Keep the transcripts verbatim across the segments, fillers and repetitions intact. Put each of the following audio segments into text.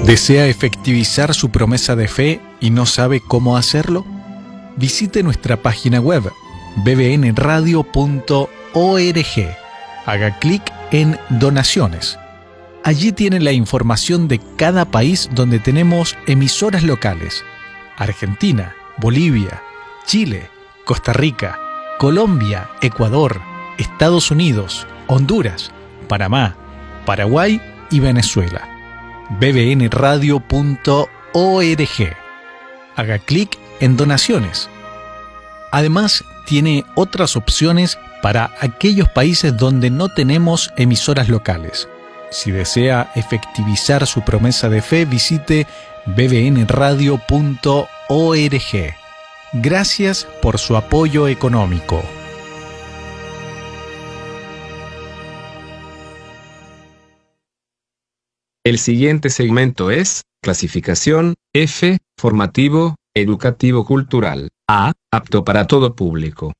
¿Desea efectivizar su promesa de fe y no sabe cómo hacerlo? Visite nuestra página web b b n radio punto org. Haga clic en Donaciones. Allí tiene la información de cada país donde tenemos emisoras locales: Argentina, Bolivia, Chile, Costa Rica, Colombia, Ecuador, Estados Unidos, Honduras, Panamá, Paraguay y Venezuela. b b n radio punto org. Haga clic en Donaciones. Además, tiene otras opciones para aquellos países donde no tenemos emisoras locales. Si desea efectivizar su promesa de fe, visite b b n radio punto org. Gracias por su apoyo económico. El siguiente segmento es clasificación F, formativo, educativo cultural. A, apto para todo público.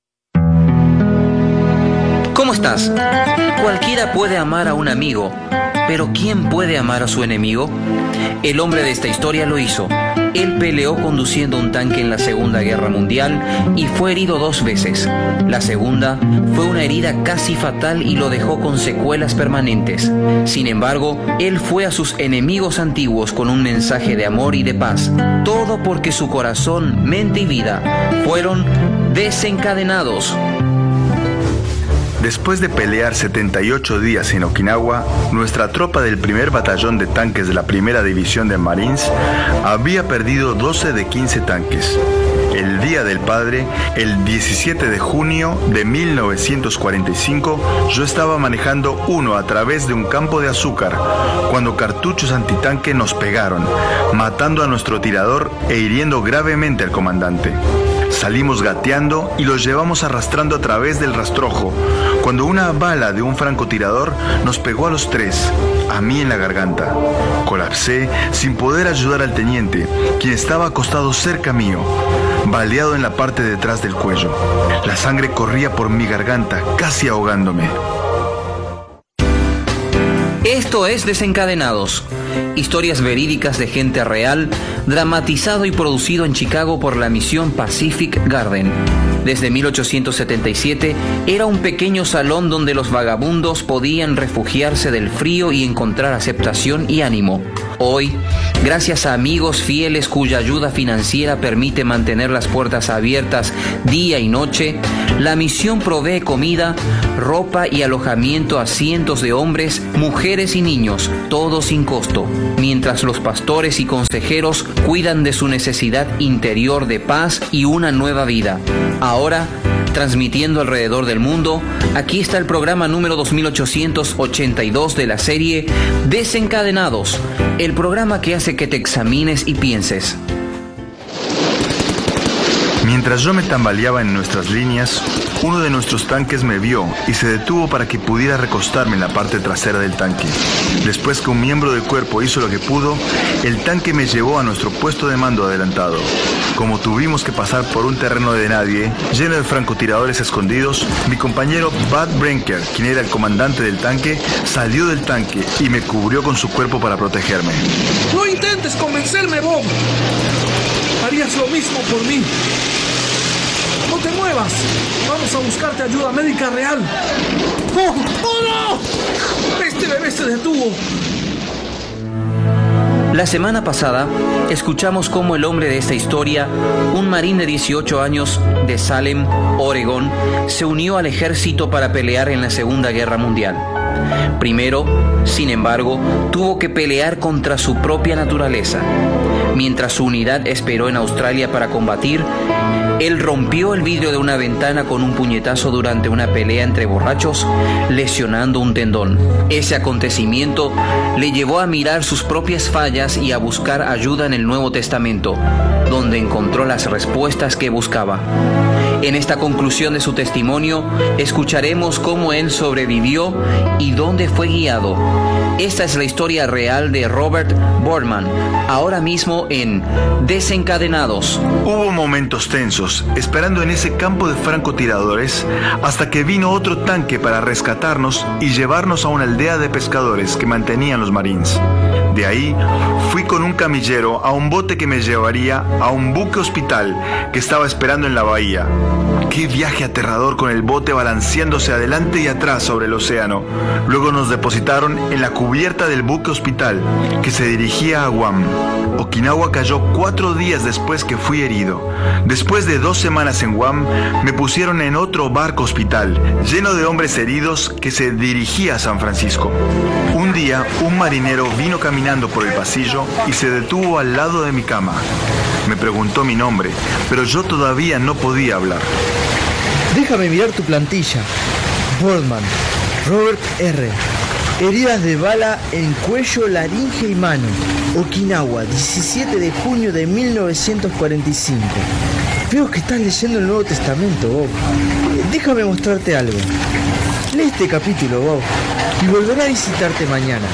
¿Cómo estás? Cualquiera puede amar a un amigo, pero ¿quién puede amar a su enemigo? El hombre de esta historia lo hizo. Él peleó conduciendo un tanque en la Segunda Guerra Mundial y fue herido dos veces. La segunda fue una herida casi fatal y lo dejó con secuelas permanentes. Sin embargo, él fue a sus enemigos antiguos con un mensaje de amor y de paz. Todo porque su corazón, mente y vida fueron desencadenados. Después de pelear setenta y ocho días en Okinawa, nuestra tropa del primer batallón de tanques de la primera división de Marines había perdido doce de quince tanques. El Día del Padre, el diecisiete de junio de mil novecientos cuarenta y cinco, yo estaba manejando uno a través de un campo de azúcar cuando cartuchos antitanque nos pegaron, matando a nuestro tirador e hiriendo gravemente al comandante. Salimos gateando y los llevamos arrastrando a través del rastrojo, cuando una bala de un francotirador nos pegó a los tres, a mí en la garganta. Colapsé sin poder ayudar al teniente, quien estaba acostado cerca mío, baleado en la parte de atrás del cuello. La sangre corría por mi garganta, casi ahogándome. Esto es Desencadenados. Historias verídicas de gente real, dramatizado y producido en Chicago por la misión Pacific Garden. Desde mil ochocientos setenta y siete era un pequeño salón donde los vagabundos podían refugiarse del frío y encontrar aceptación y ánimo. Hoy, gracias a amigos fieles cuya ayuda financiera permite mantener las puertas abiertas día y noche, la misión provee comida, ropa y alojamiento a cientos de hombres, mujeres y niños, todo sin costo, mientras los pastores y consejeros cuidan de su necesidad interior de paz y una nueva vida. Ahora, transmitiendo alrededor del mundo, aquí está el programa número dos mil ochocientos ochenta y dos de la serie Desencadenados, el programa que hace que te examines y pienses. Mientras yo me tambaleaba en nuestras líneas, uno de nuestros tanques me vio y se detuvo para que pudiera recostarme en la parte trasera del tanque. Después que un miembro del cuerpo hizo lo que pudo, el tanque me llevó a nuestro puesto de mando adelantado. Como tuvimos que pasar por un terreno de nadie, lleno de francotiradores escondidos, mi compañero Bud Brenker, quien era el comandante del tanque, salió del tanque y me cubrió con su cuerpo para protegerme. No intentes convencerme, Bob. Harías lo mismo por mí. No te muevas. Vamos a buscarte ayuda médica real. ¡Oh, oh no! Este bebé se detuvo. La semana pasada, escuchamos cómo el hombre de esta historia, un marín de dieciocho años de Salem, Oregón, se unió al ejército para pelear en la Segunda Guerra Mundial. Primero, sin embargo, tuvo que pelear contra su propia naturaleza. Mientras su unidad esperó en Australia para combatir, él rompió el vidrio de una ventana con un puñetazo durante una pelea entre borrachos, lesionando un tendón. Ese acontecimiento le llevó a mirar sus propias fallas y a buscar ayuda en el Nuevo Testamento, donde encontró las respuestas que buscaba. En esta conclusión de su testimonio, escucharemos cómo él sobrevivió y dónde fue guiado. Esta es la historia real de Robert Boardman, ahora mismo en Desencadenados. Hubo momentos tensos, esperando en ese campo de francotiradores, hasta que vino otro tanque para rescatarnos y llevarnos a una aldea de pescadores que mantenían los Marines. De ahí fui con un camillero a un bote que me llevaría a un buque hospital que estaba esperando en la bahía. ¡Qué viaje aterrador con el bote balanceándose adelante y atrás sobre el océano! Luego nos depositaron en la cubierta del buque hospital que se dirigía a Guam. Okinawa cayó cuatro días después que fui herido. Después de dos semanas en Guam, me pusieron en otro barco hospital lleno de hombres heridos que se dirigía a San Francisco. Un día, un marinero vino caminando por el pasillo y se detuvo al lado de mi cama. Me preguntó mi nombre, pero yo todavía no podía hablar. Déjame mirar tu plantilla. Boardman, Robert R. Heridas de bala en cuello, laringe y mano. Okinawa, diecisiete de junio de mil novecientos cuarenta y cinco. Veo que estás leyendo el Nuevo Testamento, Bob. Déjame mostrarte algo. Lee este capítulo, Bob, y volveré a visitarte mañana.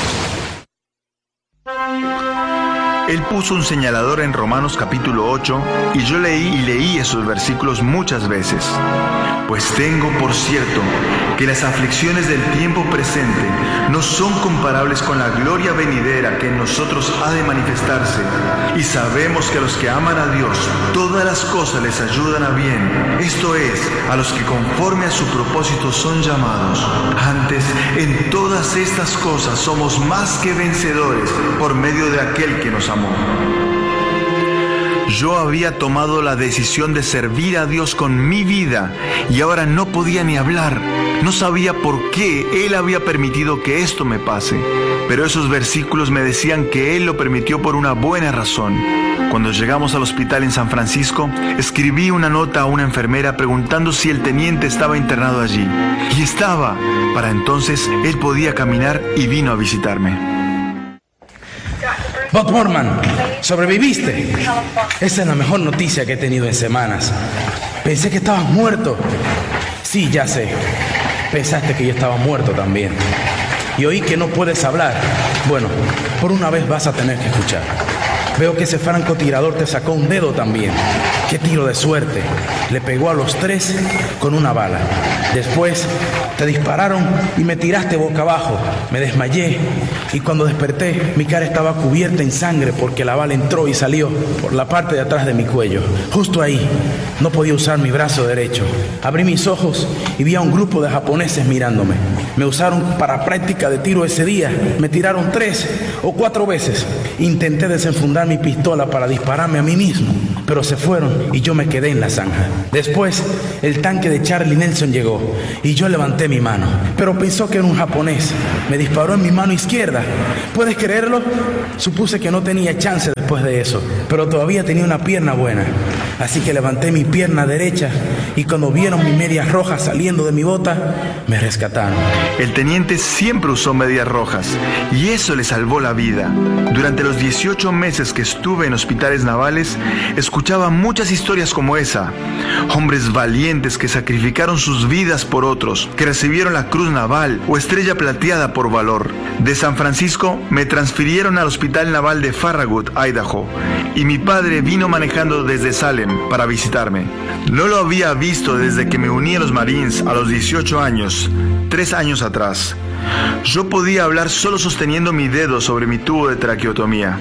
Él puso un señalador en Romanos capítulo ocho y yo leí y leí esos versículos muchas veces. Pues tengo por cierto que las aflicciones del tiempo presente no son comparables con la gloria venidera que en nosotros ha de manifestarse. Y sabemos que a los que aman a Dios, todas las cosas les ayudan a bien. Esto es, a los que conforme a su propósito son llamados. Antes, en todas estas cosas somos más que vencedores por medio de aquel que nos amó. Yo había tomado la decisión de servir a Dios con mi vida y ahora no podía ni hablar. No sabía por qué Él había permitido que esto me pase, pero esos versículos me decían que Él lo permitió por una buena razón. Cuando llegamos al hospital en San Francisco, escribí una nota a una enfermera preguntando si el teniente estaba internado allí. Y estaba. Para entonces, él podía caminar y vino a visitarme. Bob Boardman, sobreviviste. Esa es la mejor noticia que he tenido en semanas. Pensé que estabas muerto. Sí, ya sé. Pensaste que yo estaba muerto también. Y oí que no puedes hablar. Bueno, por una vez vas a tener que escuchar. Veo que ese francotirador te sacó un dedo también. ¡Qué tiro de suerte! Le pegó a los tres con una bala. Después te dispararon y me tiraste boca abajo. Me desmayé y cuando desperté mi cara estaba cubierta en sangre porque la bala entró y salió por la parte de atrás de mi cuello. Justo ahí. No podía usar mi brazo derecho. Abrí mis ojos y vi a un grupo de japoneses mirándome. Me usaron para práctica de tiro ese día. Me tiraron tres o cuatro veces. Intenté desenfundar mi pistola para dispararme a mí mismo, pero se fueron y yo me quedé en la zanja. Después, el tanque de Charlie Nelson llegó y yo levanté mi mano, pero pensó que era un japonés. Me disparó en mi mano izquierda. ¿Puedes creerlo? Supuse que no tenía chance después de eso, pero todavía tenía una pierna buena. Así que levanté mi pierna derecha y cuando vieron mi medias rojas saliendo de mi bota, me rescataron. El teniente siempre usó medias rojas y eso le salvó la vida. Durante los dieciocho meses que estuve en hospitales navales, escuchaba muchas historias como esa. Hombres valientes que sacrificaron sus vidas por otros, que recibieron la Cruz Naval o Estrella Plateada por valor. De San Francisco me transfirieron al Hospital Naval de Farragut, Idaho, y mi padre vino manejando desde Salem para visitarme. No lo había visto desde que me uní a los Marines a los dieciocho años, tres años atrás. Yo podía hablar solo sosteniendo mi dedo sobre mi tubo de traqueotomía.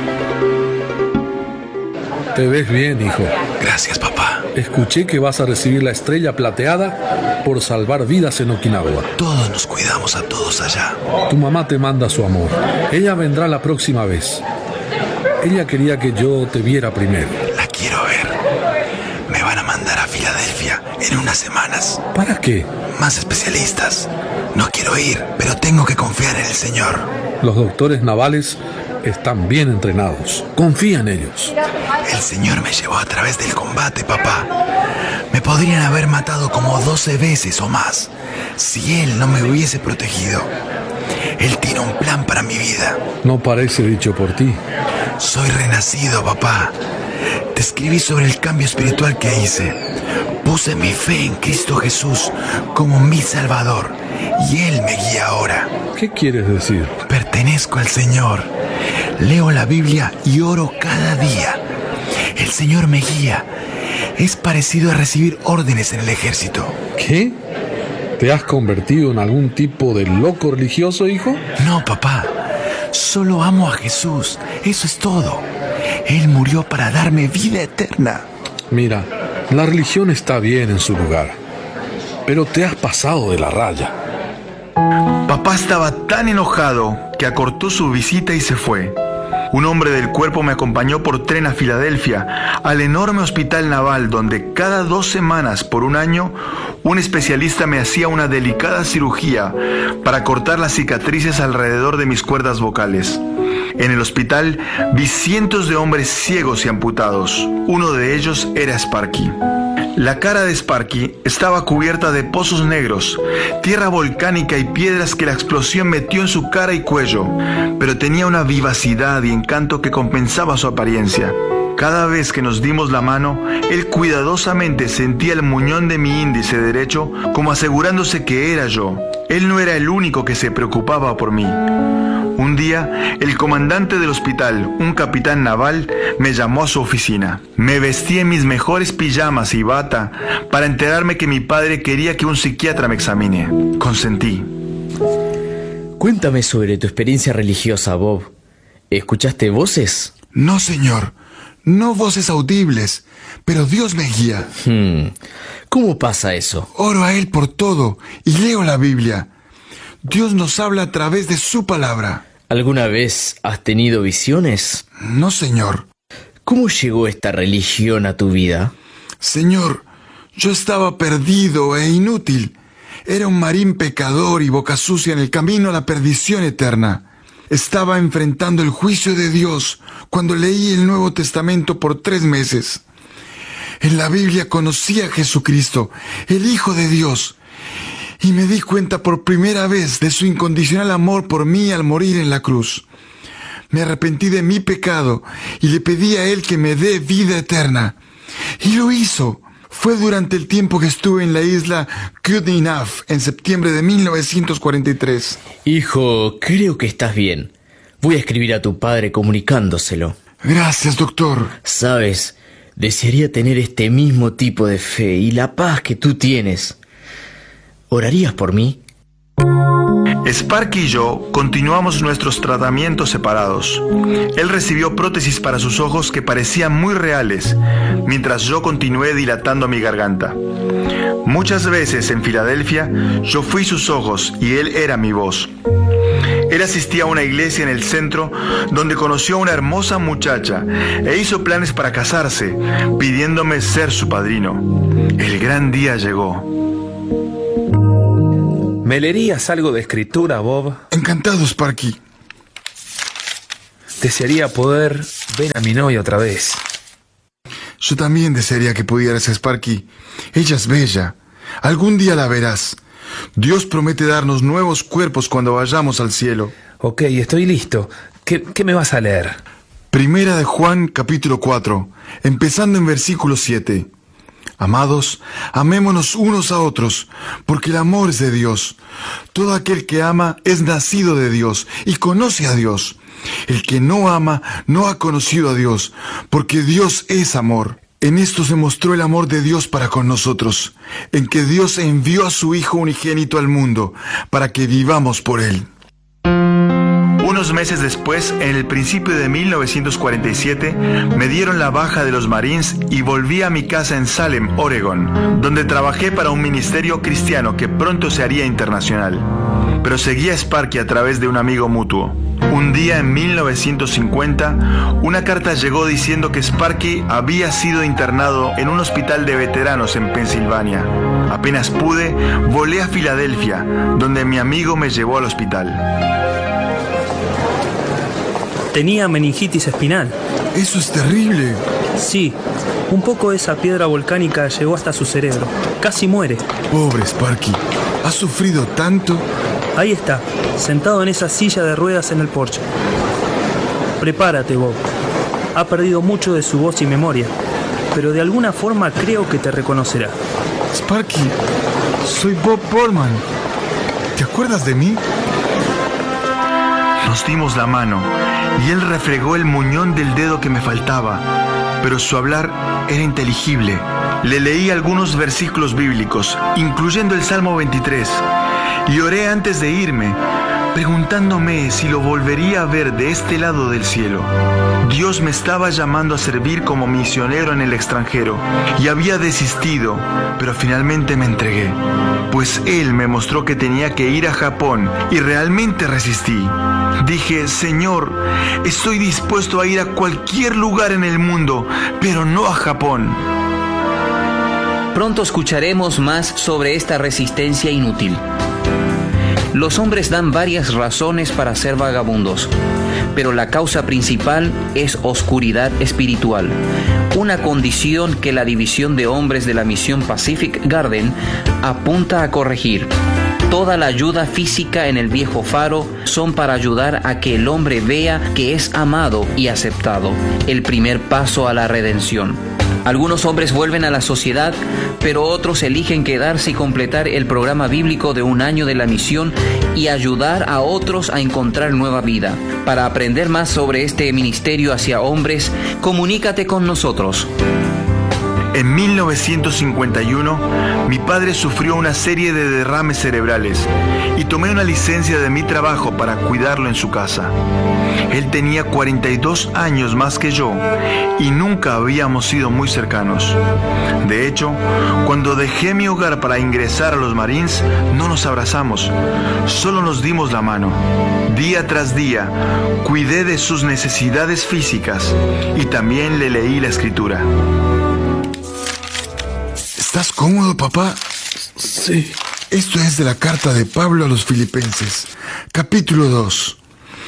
Te ves bien, hijo. Gracias, papá. Escuché que vas a recibir la Estrella Plateada por salvar vidas en Okinawa. Todos nos cuidamos a todos allá. Tu mamá te manda su amor. Ella vendrá la próxima vez. Ella quería que yo te viera primero. La quiero ver. Me van a mandar a Filadelfia en unas semanas. ¿Para qué? Más especialistas. No quiero ir, pero tengo que confiar en el Señor. Los doctores navales están bien entrenados. Confía en ellos. El Señor me llevó a través del combate, papá. Me podrían haber matado como doce veces o más si Él no me hubiese protegido. Él tiene un plan para mi vida. No parece dicho por ti. Soy renacido, papá. Te escribí sobre el cambio espiritual que hice. Puse mi fe en Cristo Jesús como mi Salvador y Él me guía ahora. ¿Qué quieres decir? Pertenezco al Señor. Leo la Biblia y oro cada día. El Señor me guía. Es parecido a recibir órdenes en el ejército. ¿Qué? ¿Te has convertido en algún tipo de loco religioso, hijo? No, papá. Solo amo a Jesús, eso es todo. Él murió para darme vida eterna. Mira, la religión está bien en su lugar, pero te has pasado de la raya. Papá estaba tan enojado que acortó su visita y se fue. Un hombre del cuerpo me acompañó por tren a Filadelfia, al enorme hospital naval donde cada dos semanas por un año un especialista me hacía una delicada cirugía para cortar las cicatrices alrededor de mis cuerdas vocales. En el hospital vi cientos de hombres ciegos y amputados. Uno de ellos era Sparky. La cara de Sparky estaba cubierta de pozos negros, tierra volcánica y piedras que la explosión metió en su cara y cuello, pero tenía una vivacidad y encanto que compensaba su apariencia. Cada vez que nos dimos la mano, él cuidadosamente sentía el muñón de mi índice derecho como asegurándose que era yo. Él no era el único que se preocupaba por mí. Un día, el comandante del hospital, un capitán naval, me llamó a su oficina. Me vestí en mis mejores pijamas y bata para enterarme que mi padre quería que un psiquiatra me examine. Consentí. Cuéntame sobre tu experiencia religiosa, Bob. ¿Escuchaste voces? No, señor. No voces audibles, pero Dios me guía. Hmm. ¿Cómo pasa eso? Oro a Él por todo y leo la Biblia. Dios nos habla a través de su palabra. ¿Alguna vez has tenido visiones? No, señor. ¿Cómo llegó esta religión a tu vida? Señor, yo estaba perdido e inútil. Era un marín pecador y boca sucia en el camino a la perdición eterna. Estaba enfrentando el juicio de Dios cuando leí el Nuevo Testamento por tres meses. En la Biblia conocí a Jesucristo, el Hijo de Dios, y me di cuenta por primera vez de su incondicional amor por mí al morir en la cruz. Me arrepentí de mi pecado y le pedí a Él que me dé vida eterna. Y lo hizo. Fue durante el tiempo que estuve en la isla Kootenai en septiembre de mil novecientos cuarenta y tres. Hijo, creo que estás bien. Voy a escribir a tu padre comunicándoselo. Gracias, doctor. Sabes, desearía tener este mismo tipo de fe y la paz que tú tienes. ¿Orarías por mí? Sparky y yo continuamos nuestros tratamientos separados. Él recibió prótesis para sus ojos que parecían muy reales, mientras yo continué dilatando mi garganta. Muchas veces en Filadelfia, yo fui sus ojos y él era mi voz. Él asistía a una iglesia en el centro donde conoció a una hermosa muchacha e hizo planes para casarse, pidiéndome ser su padrino. El gran día llegó. ¿Me leerías algo de escritura, Bob? Encantado, Sparky. Desearía poder ver a mi novia otra vez. Yo también desearía que pudieras, Sparky. Ella es bella. Algún día la verás. Dios promete darnos nuevos cuerpos cuando vayamos al cielo. Ok, estoy listo. ¿Qué, qué me vas a leer? Primera de Juan, capítulo cuatro, empezando en versículo siete. Amados, amémonos unos a otros, porque el amor es de Dios. Todo aquel que ama es nacido de Dios y conoce a Dios. El que no ama no ha conocido a Dios, porque Dios es amor. En esto se mostró el amor de Dios para con nosotros, en que Dios envió a su Hijo unigénito al mundo, para que vivamos por Él. Unos meses después, en el principio de mil novecientos cuarenta y siete, me dieron la baja de los Marines y volví a mi casa en Salem, Oregon, donde trabajé para un ministerio cristiano que pronto se haría internacional. Pero seguía a Sparky a través de un amigo mutuo. Un día en mil novecientos cincuenta, una carta llegó diciendo que Sparky había sido internado en un hospital de veteranos en Pensilvania. Apenas pude, volé a Filadelfia, donde mi amigo me llevó al hospital. Tenía meningitis espinal. ¡Eso es terrible! Sí, un poco de esa piedra volcánica llegó hasta su cerebro. Casi muere. Pobre Sparky, ¿ha sufrido tanto? Ahí está, sentado en esa silla de ruedas en el porche. Prepárate, Bob. Ha perdido mucho de su voz y memoria, pero de alguna forma creo que te reconocerá. Sparky, soy Bob Boardman. ¿Te acuerdas de mí? Nos dimos la mano y él refregó el muñón del dedo que me faltaba, pero su hablar era inteligible. Le leí algunos versículos bíblicos, incluyendo el Salmo veintitrés, y oré antes de irme, preguntándome si lo volvería a ver de este lado del cielo. Dios me estaba llamando a servir como misionero en el extranjero y había desistido, pero finalmente me entregué, pues Él me mostró que tenía que ir a Japón y realmente resistí. Dije, Señor, estoy dispuesto a ir a cualquier lugar en el mundo, pero no a Japón. Pronto escucharemos más sobre esta resistencia inútil. Los hombres dan varias razones para ser vagabundos, pero la causa principal es oscuridad espiritual, una condición que la división de hombres de la misión Pacific Garden apunta a corregir. Toda la ayuda física en el viejo faro son para ayudar a que el hombre vea que es amado y aceptado, el primer paso a la redención. Algunos hombres vuelven a la sociedad, pero otros eligen quedarse y completar el programa bíblico de un año de la misión y ayudar a otros a encontrar nueva vida. Para aprender más sobre este ministerio hacia hombres, comunícate con nosotros. En mil novecientos cincuenta y uno, mi padre sufrió una serie de derrames cerebrales y tomé una licencia de mi trabajo para cuidarlo en su casa. Él tenía cuarenta y dos años más que yo y nunca habíamos sido muy cercanos. De hecho, cuando dejé mi hogar para ingresar a los Marines, no nos abrazamos, solo nos dimos la mano. Día tras día, cuidé de sus necesidades físicas y también le leí la escritura. ¿Estás cómodo, papá? Sí. Esto es de la carta de Pablo a los Filipenses, capítulo dos.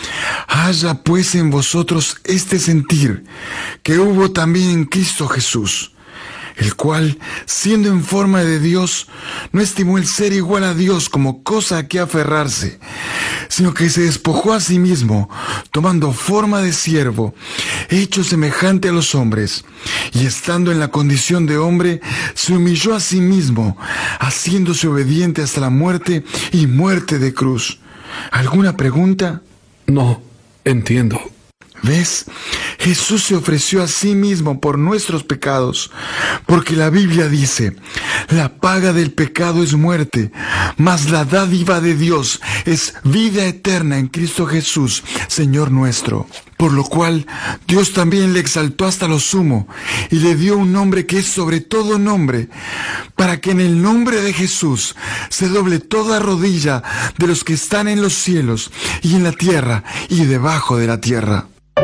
Haya pues en vosotros este sentir que hubo también en Cristo Jesús, el cual, siendo en forma de Dios, no estimó el ser igual a Dios como cosa a que aferrarse, sino que se despojó a sí mismo, tomando forma de siervo, hecho semejante a los hombres, y estando en la condición de hombre, se humilló a sí mismo, haciéndose obediente hasta la muerte y muerte de cruz. ¿Alguna pregunta? No, entiendo. ¿Ves? Jesús se ofreció a sí mismo por nuestros pecados, porque la Biblia dice, la paga del pecado es muerte, mas la dádiva de Dios es vida eterna en Cristo Jesús, Señor nuestro. Por lo cual, Dios también le exaltó hasta lo sumo, y le dio un nombre que es sobre todo nombre, para que en el nombre de Jesús se doble toda rodilla de los que están en los cielos, y en la tierra, y debajo de la tierra.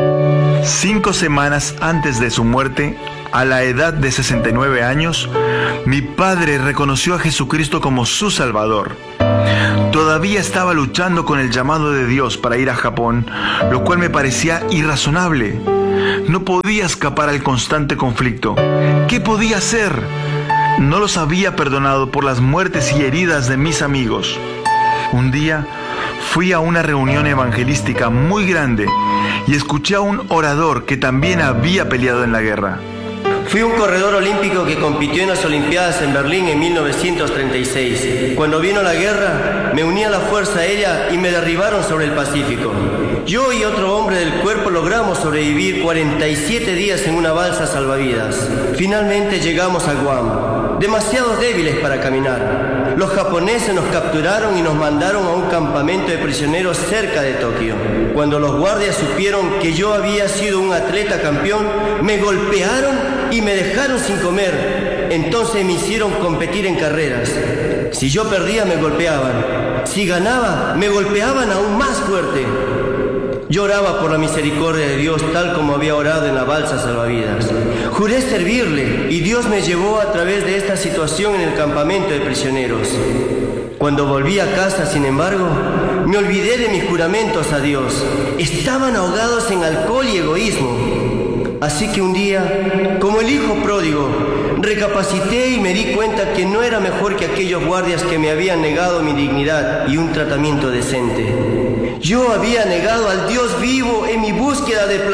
Cinco semanas antes de su muerte, a la edad de sesenta y nueve años, mi padre reconoció a Jesucristo como su Salvador. Todavía estaba luchando con el llamado de Dios para ir a Japón, lo cual me parecía irrazonable. No podía escapar al constante conflicto. ¿Qué podía hacer? No los había perdonado por las muertes y heridas de mis amigos. Un día fui a una reunión evangelística muy grande y escuché a un orador que también había peleado en la guerra. Fui un corredor olímpico que compitió en las Olimpiadas en Berlín en mil novecientos treinta y seis. Cuando vino la guerra, me uní a la Fuerza Aérea y me derribaron sobre el Pacífico. Yo y otro hombre del cuerpo logramos sobrevivir cuarenta y siete días en una balsa salvavidas. Finalmente llegamos a Guam, demasiado débiles para caminar. Los japoneses nos capturaron y nos mandaron a un campamento de prisioneros cerca de Tokio. Cuando los guardias supieron que yo había sido un atleta campeón, me golpearon y me dejaron sin comer. Entonces me hicieron competir en carreras. Si yo perdía, me golpeaban. Si ganaba, me golpeaban aún más fuerte. Yo oraba por la misericordia de Dios, tal como había orado en la balsa salvavidas. Juré servirle y Dios me llevó a través de esta situación en el campamento de prisioneros. Cuando volví a casa, sin embargo, me olvidé de mis juramentos a Dios. Estaban ahogados en alcohol y egoísmo. Así que un día, como el hijo pródigo, recapacité y me di cuenta que no era mejor que aquellos guardias que me habían negado mi dignidad y un tratamiento decente. Yo había negado al Dios vivo en mi búsqueda de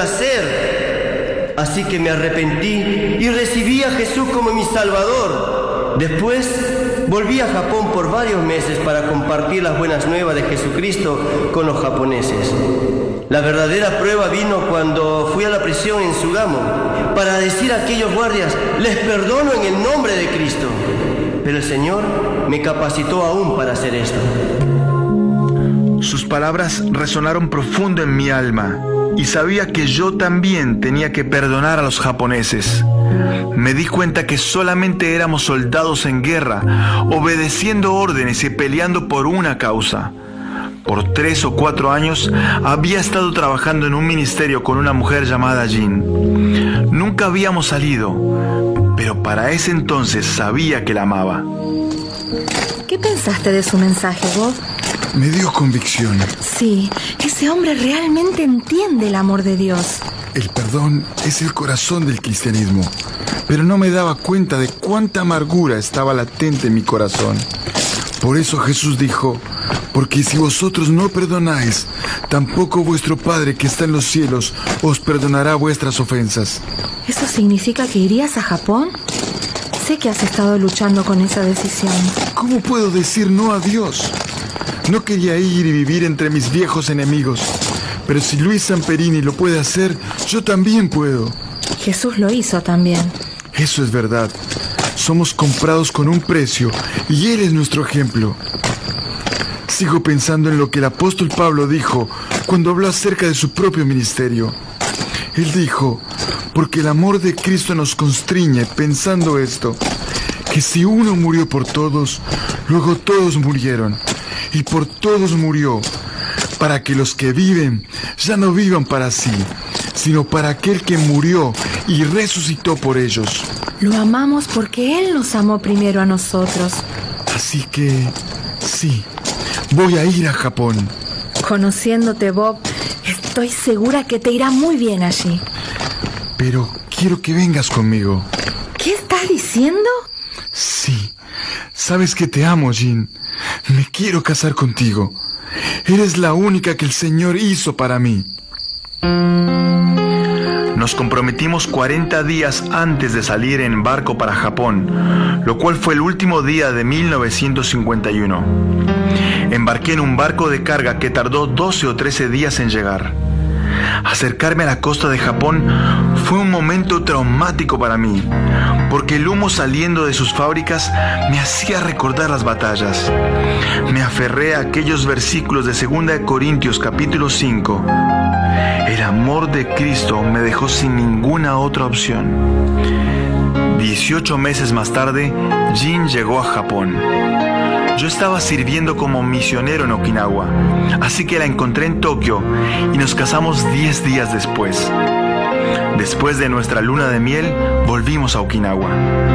placer. Así que me arrepentí y recibí a Jesús como mi Salvador. Después, volví a Japón por varios meses para compartir las buenas nuevas de Jesucristo con los japoneses. La verdadera prueba vino cuando fui a la prisión en Sugamo para decir a aquellos guardias, les perdono en el nombre de Cristo. Pero el Señor me capacitó aún para hacer esto. Sus palabras resonaron profundo en mi alma y sabía que yo también tenía que perdonar a los japoneses. Me di cuenta que solamente éramos soldados en guerra, obedeciendo órdenes y peleando por una causa. Por tres o cuatro años había estado trabajando en un ministerio con una mujer llamada Jin. Nunca habíamos salido, pero para ese entonces sabía que la amaba. ¿Qué pensaste de su mensaje, Bob? Me dio convicción. Sí, ese hombre realmente entiende el amor de Dios. El perdón es el corazón del cristianismo, pero no me daba cuenta de cuánta amargura estaba latente en mi corazón. Por eso Jesús dijo: porque si vosotros no perdonáis, tampoco vuestro Padre que está en los cielos os perdonará vuestras ofensas. ¿Eso significa que irías a Japón? Sé que has estado luchando con esa decisión. ¿Cómo puedo decir no a Dios? No quería ir y vivir entre mis viejos enemigos, pero si Luis Zamperini lo puede hacer, yo también puedo. Jesús lo hizo también. Eso es verdad. Somos comprados con un precio y Él es nuestro ejemplo. Sigo pensando en lo que el apóstol Pablo dijo cuando habló acerca de su propio ministerio. Él dijo: porque el amor de Cristo nos constriñe, pensando esto, que si uno murió por todos, luego todos murieron, y por todos murió, para que los que viven ya no vivan para sí, sino para aquel que murió y resucitó por ellos. Lo amamos porque Él nos amó primero a nosotros. Así que, sí, voy a ir a Japón. Conociéndote, Bob, estoy segura que te irá muy bien allí. Pero quiero que vengas conmigo. ¿Qué estás diciendo? Sí, sabes que te amo, Jin. Me quiero casar contigo. Eres la única que el Señor hizo para mí. Nos comprometimos cuarenta días antes de salir en barco para Japón, lo cual fue el último día de mil novecientos cincuenta y uno. Embarqué en un barco de carga que tardó doce o trece días en llegar. Acercarme a la costa de Japón fue un momento traumático para mí, porque el humo saliendo de sus fábricas me hacía recordar las batallas. Me aferré a aquellos versículos de segunda de Corintios capítulo cinco. El amor de Cristo me dejó sin ninguna otra opción. Dieciocho meses más tarde, Jin llegó a Japón. Yo estaba sirviendo como misionero en Okinawa, así que la encontré en Tokio y nos casamos diez días después. Después de nuestra luna de miel, volvimos a Okinawa.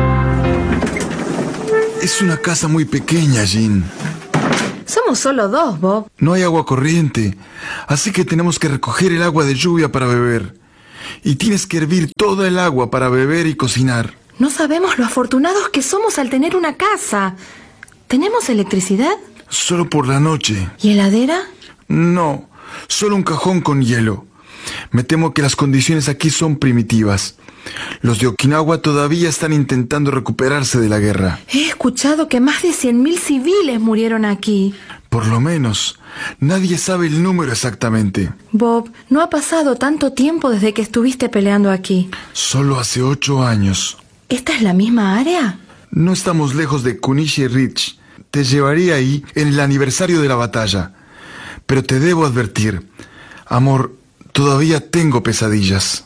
Es una casa muy pequeña, Jin. Somos solo dos, Bob. No hay agua corriente, así que tenemos que recoger el agua de lluvia para beber. Y tienes que hervir toda el agua para beber y cocinar. No sabemos lo afortunados que somos al tener una casa. ¿Tenemos electricidad? Solo por la noche. ¿Y heladera? No, solo un cajón con hielo. Me temo que las condiciones aquí son primitivas. Los de Okinawa todavía están intentando recuperarse de la guerra. He escuchado que más de cien mil civiles murieron aquí. Por lo menos. Nadie sabe el número exactamente. Bob, no ha pasado tanto tiempo desde que estuviste peleando aquí. Solo hace ocho años. ¿Esta es la misma área? No estamos lejos de Kunishi Ridge. Te llevaría ahí en el aniversario de la batalla. Pero te debo advertir, amor, todavía tengo pesadillas.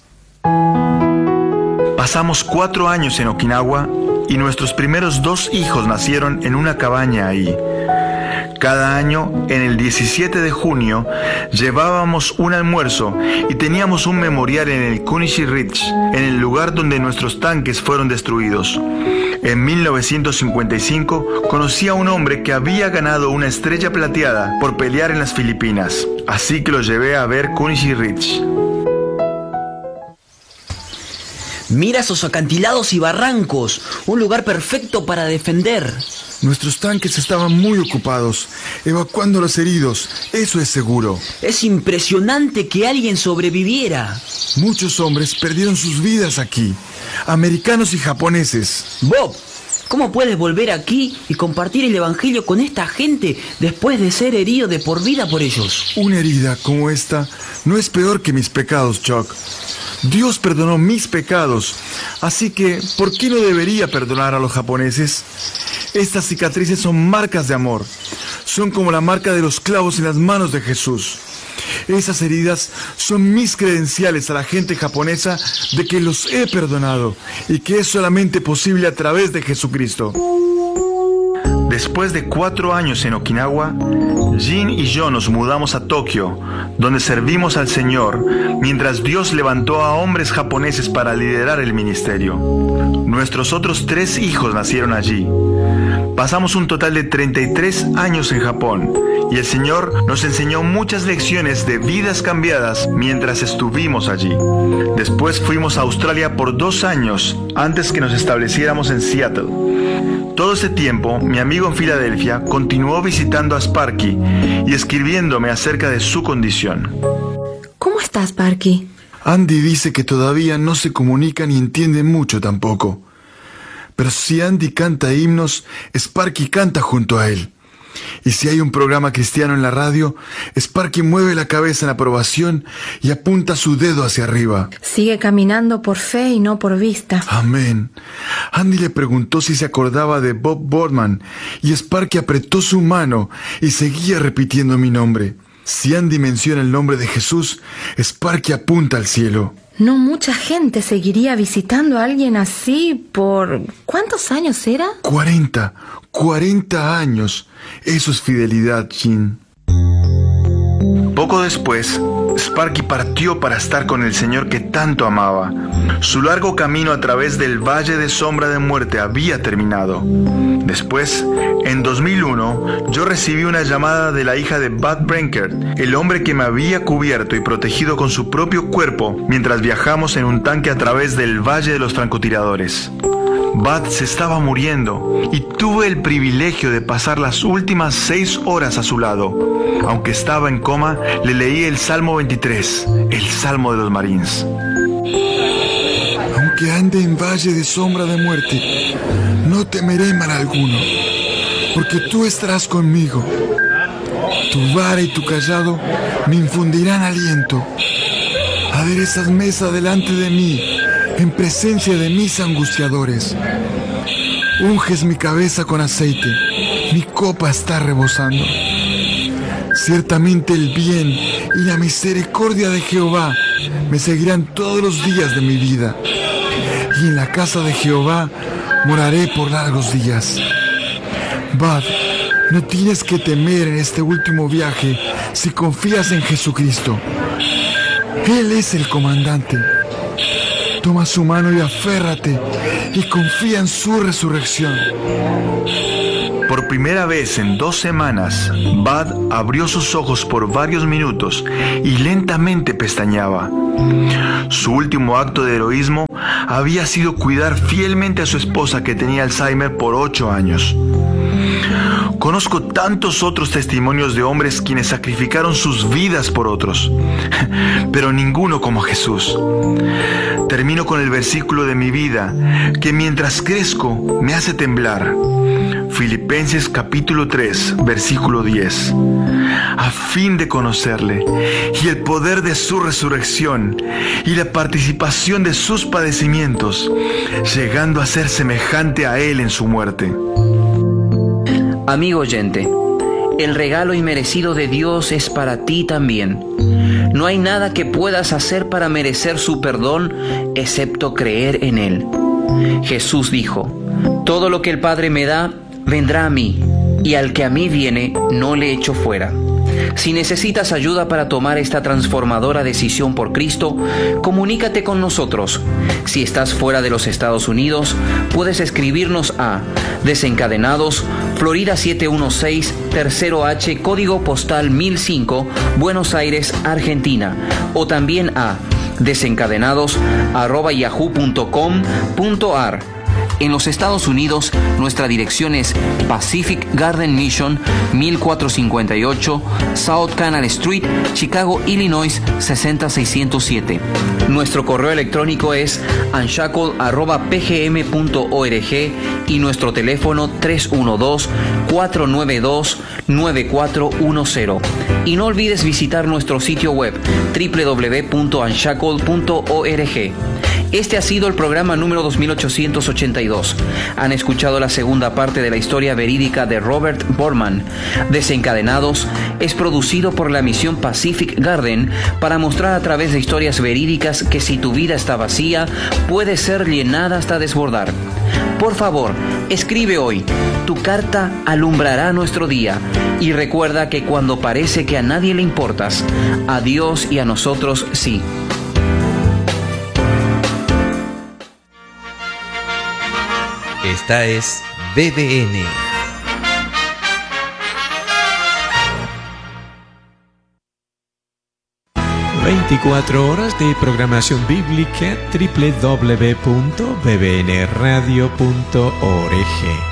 Pasamos cuatro años en Okinawa y nuestros primeros dos hijos nacieron en una cabaña ahí. Cada año, en el diecisiete de junio, llevábamos un almuerzo y teníamos un memorial en el Kunishi Ridge, en el lugar donde nuestros tanques fueron destruidos. En mil novecientos cincuenta y cinco, conocí a un hombre que había ganado una estrella plateada por pelear en las Filipinas, así que lo llevé a ver Kunishi Ridge. Mira esos acantilados y barrancos, un lugar perfecto para defender. Nuestros tanques estaban muy ocupados, evacuando a los heridos, eso es seguro. Es impresionante que alguien sobreviviera. Muchos hombres perdieron sus vidas aquí, americanos y japoneses. Bob, ¿cómo puedes volver aquí y compartir el evangelio con esta gente después de ser herido de por vida por ellos? Una herida como esta no es peor que mis pecados, Chuck. Dios perdonó mis pecados, así que, ¿por qué no debería perdonar a los japoneses? Estas cicatrices son marcas de amor. son como la marca de los clavos en las manos de Jesús. Esas heridas son mis credenciales a la gente japonesa de que los he perdonado y que es solamente posible a través de Jesucristo. Después de cuatro años en Okinawa, Jin y yo nos mudamos a Tokio, donde servimos al Señor, mientras Dios levantó a hombres japoneses para liderar el ministerio. Nuestros otros tres hijos nacieron allí. Pasamos un total de treinta y tres años en Japón, y el Señor nos enseñó muchas lecciones de vidas cambiadas mientras estuvimos allí. Después fuimos a Australia por dos años, antes que nos estableciéramos en Seattle. Todo ese tiempo, mi amigo en Filadelfia continuó visitando a Sparky y escribiéndome acerca de su condición. ¿Cómo estás, Sparky? Andy dice que todavía no se comunica ni entiende mucho tampoco. Pero si Andy canta himnos, Sparky canta junto a él. Y si hay un programa cristiano en la radio, Sparky mueve la cabeza en aprobación y apunta su dedo hacia arriba. Sigue caminando por fe y no por vista. Amén. Andy le preguntó si se acordaba de Bob Boardman y Sparky apretó su mano y seguía repitiendo mi nombre. Si Andy menciona el nombre de Jesús, Sparky apunta al cielo. No mucha gente seguiría visitando a alguien así por... ¿Cuántos años era? Cuarenta. Cuarenta años. Eso es fidelidad, Jin. Poco después, Sparky partió para estar con el Señor que tanto amaba. Su largo camino a través del Valle de Sombra de Muerte había terminado. Después, en dos mil uno, yo recibí una llamada de la hija de Bud Brenkert, el hombre que me había cubierto y protegido con su propio cuerpo mientras viajamos en un tanque a través del Valle de los Francotiradores. Bud se estaba muriendo y tuve el privilegio de pasar las últimas seis horas a su lado. Aunque estaba en coma, le leí el Salmo veintitrés, el Salmo de los Marines. Aunque ande en valle de sombra de muerte, no temeré mal alguno, porque tú estarás conmigo. Tu vara y tu cayado me infundirán aliento. Aderezas mesa delante de mí, en presencia de mis angustiadores. Unges mi cabeza con aceite, mi copa está rebosando. Ciertamente el bien y la misericordia de Jehová me seguirán todos los días de mi vida, y en la casa de Jehová moraré por largos días. Bud, no tienes que temer en este último viaje si confías en Jesucristo. Él es el comandante. Toma su mano y aférrate y confía en su resurrección. Por primera vez en dos semanas, Bud abrió sus ojos por varios minutos y lentamente pestañeaba. Su último acto de heroísmo había sido cuidar fielmente a su esposa que tenía Alzheimer por ocho años. Conozco tantos otros testimonios de hombres quienes sacrificaron sus vidas por otros, pero ninguno como Jesús. Termino con el versículo de mi vida que mientras crezco me hace temblar. Filipenses capítulo tres, versículo diez. A fin de conocerle y el poder de su resurrección y la participación de sus padecimientos, llegando a ser semejante a él en su muerte. Amigo oyente, el regalo inmerecido de Dios es para ti también. No hay nada que puedas hacer para merecer su perdón excepto creer en Él. Jesús dijo: todo lo que el Padre me da, vendrá a mí, y al que a mí viene, no le echo fuera. Si necesitas ayuda para tomar esta transformadora decisión por Cristo, comunícate con nosotros. Si estás fuera de los Estados Unidos, puedes escribirnos a Desencadenados, Florida siete uno seis, Tercero H, código postal mil cinco, Buenos Aires, Argentina, o también a desencadenados arroba yahoo punto com punto ar. En los Estados Unidos, nuestra dirección es Pacific Garden Mission, mil cuatrocientos cincuenta y ocho, South Canal Street, Chicago, Illinois, seis cero seiscientos siete. Nuestro correo electrónico es unshackle arroba p g m punto org y nuestro teléfono tres uno dos, cuatro nueve dos, nueve cuatro uno cero. Y no olvides visitar nuestro sitio web doble u doble u doble u punto unshackle punto org. Este ha sido el programa número dos mil ochocientos ochenta y dos dos. Han escuchado la segunda parte de la historia verídica de Robert Boorman. Desencadenados es producido por la misión Pacific Garden para mostrar a través de historias verídicas que si tu vida está vacía, puede ser llenada hasta desbordar. Por favor, escribe hoy. Tu carta alumbrará nuestro día. Y recuerda que cuando parece que a nadie le importas, a Dios y a nosotros sí. Esta es B B N. veinticuatro horas de programación bíblica, doble u doble u doble u punto b b n radio punto org.